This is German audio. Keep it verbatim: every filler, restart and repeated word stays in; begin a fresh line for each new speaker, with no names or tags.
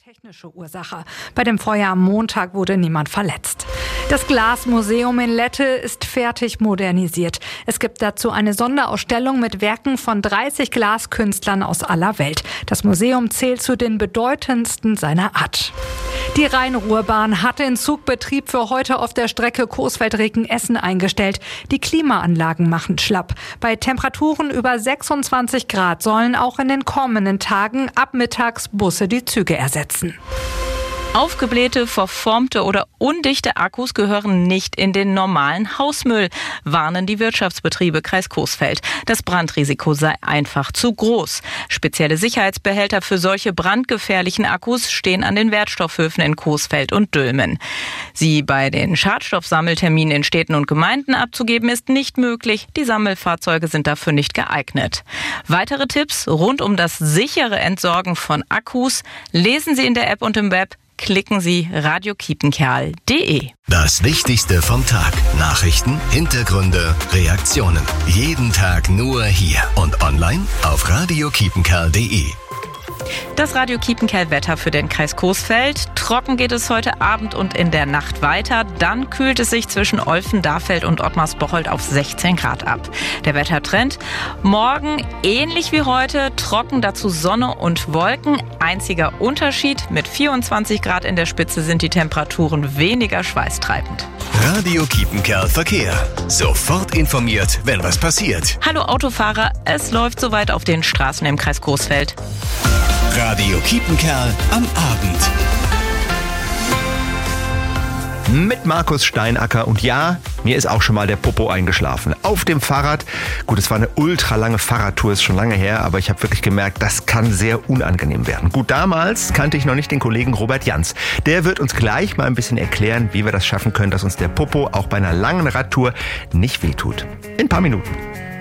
technische Ursache. Bei dem Feuer am Montag wurde niemand verletzt. Das Glasmuseum in Lette ist fertig modernisiert. Es gibt dazu eine Sonderausstellung mit Werken von dreißig Glaskünstlern aus aller Welt. Das Museum zählt zu den bedeutendsten seiner Art. Die Rhein-Ruhr-Bahn hatte den Zugbetrieb für heute auf der Strecke Coesfeld-Reken-Essen eingestellt. Die Klimaanlagen machen schlapp. Bei Temperaturen über sechsundzwanzig Grad sollen auch in den kommenden Tagen ab mittags Busse die Züge ersetzen.
Aufgeblähte, verformte oder undichte Akkus gehören nicht in den normalen Hausmüll, warnen die Wirtschaftsbetriebe Kreis Coesfeld. Das Brandrisiko sei einfach zu groß. Spezielle Sicherheitsbehälter für solche brandgefährlichen Akkus stehen an den Wertstoffhöfen in Coesfeld und Dülmen. Sie bei den Schadstoffsammelterminen in Städten und Gemeinden abzugeben, ist nicht möglich. Die Sammelfahrzeuge sind dafür nicht geeignet. Weitere Tipps rund um das sichere Entsorgen von Akkus lesen Sie in der App und im Web. Klicken Sie radio kiepenkerl punkt de.
Das Wichtigste vom Tag. Nachrichten, Hintergründe, Reaktionen. Jeden Tag nur hier und online auf radio kiepenkerl punkt de.
Das Radio Kiepenkerl-Wetter für den Kreis Coesfeld. Trocken geht es heute Abend und in der Nacht weiter. Dann kühlt es sich zwischen Olfen-Darfeld und Ottmarsbocholt auf sechzehn Grad ab. Der Wettertrend: morgen ähnlich wie heute, trocken, dazu Sonne und Wolken. Einziger Unterschied: mit vierundzwanzig Grad in der Spitze sind die Temperaturen weniger schweißtreibend.
Radio Kiepenkerl Verkehr. Sofort informiert, wenn was passiert.
Hallo Autofahrer, es läuft soweit auf den Straßen im Kreis Coesfeld.
Radio Kiepenkerl am Abend.
Mit Markus Steinacker und ja, mir ist auch schon mal der Popo eingeschlafen. Auf dem Fahrrad. Gut, es war eine ultralange Fahrradtour, ist schon lange her, aber ich habe wirklich gemerkt, das kann sehr unangenehm werden. Gut, damals kannte ich noch nicht den Kollegen Robert Jans. Der wird uns gleich mal ein bisschen erklären, wie wir das schaffen können, dass uns der Popo auch bei einer langen Radtour nicht wehtut. In ein paar Minuten.